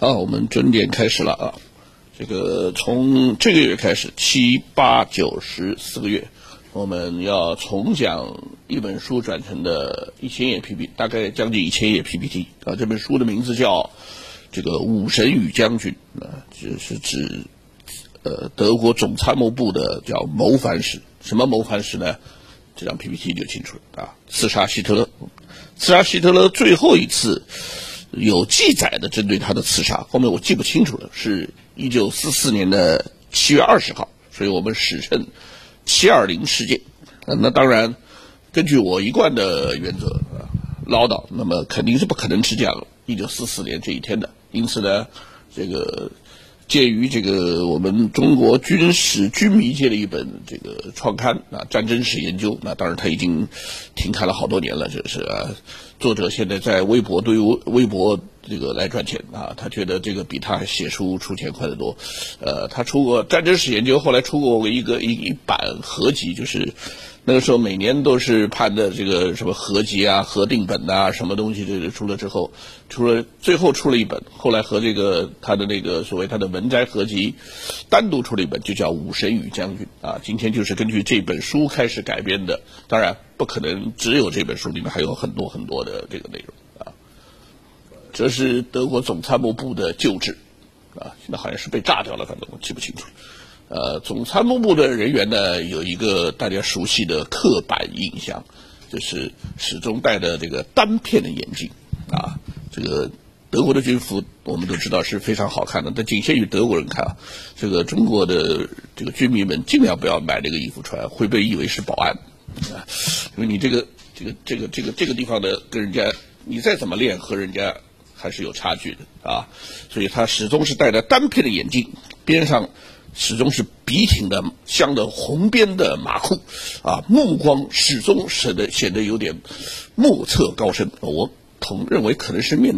好，我们准点开始了啊。这个从这个月开始，7、8、9、10 4个月，我们要重讲一本书转成的1000页 PPT， 大概将近1000页 PPT 啊。这本书的名字叫这个武神与将军啊，就是指德国总参谋部的叫谋反史。什么谋反史呢？这张 PPT 就清楚了啊。刺杀希特勒，刺杀希特勒最后一次有记载的针对他的刺杀，后面我记不清楚了，是1944年的7月20号，所以我们史称720事件。那当然，根据我一贯的原则唠叨，那么肯定是不可能只讲1944年这一天的。因此呢，这个介于这个我们中国军史军迷界的一本这个创刊啊，战争史研究，那当然他已经停刊了好多年了，这是作者现在在微博对微博这个来赚钱啊，他觉得这个比他写书出钱快得多。他出过战争史研究，后来出过一版合集，就是那个时候每年都是判的这个什么合集啊、核定本啊，什么东西这个出了之后，最后出了一本，后来和这个他的那个所谓他的文摘合集单独出了一本，就叫《武神与将军》啊。今天就是根据这本书开始改编的，当然不可能只有这本书里面还有很多很多的这个内容啊。这是德国总参谋部的旧制啊，现在好像是被炸掉了，反正我记不清楚。总参谋部的人员呢，有一个大家熟悉的刻板印象，就是始终戴的这个单片的眼镜啊。这个德国的军服我们都知道是非常好看的，但仅限于德国人看啊。这个中国的这个军迷们尽量不要买这个衣服穿，会被以为是保安啊，因为你这个地方的跟人家，你再怎么练和人家还是有差距的啊。所以他始终是戴着单片的眼镜，边上始终是笔挺的镶的红边的马裤啊，目光始终显得有点莫测高深。我认为可能是面